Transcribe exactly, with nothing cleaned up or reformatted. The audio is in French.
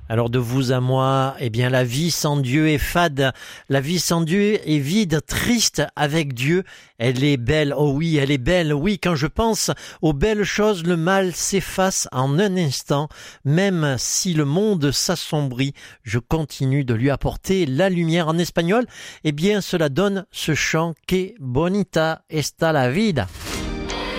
Alors de vous à moi, eh bien la vie sans Dieu est fade, la vie sans Dieu est vide, triste. Avec Dieu, elle est belle, oh oui, elle est belle, oui, quand je pense aux belles choses, le mal s'efface en un instant. Même si le monde s'assombrit, je continue de lui apporter la lumière. En espagnol, eh bien cela donne ce chant « Que bonita está la vida ».